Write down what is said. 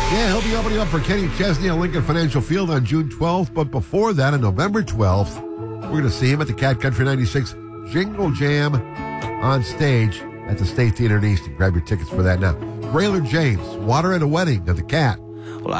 Yeah, he'll be opening up for Kenny Chesney at Lincoln Financial Field on June 12th. But before that, on November 12th, we're going to see him at the Cat Country 96 Jingle Jam on stage at the State Theater in Easton. Grab your tickets for that now. Braylor James, Water at a Wedding of the Cat.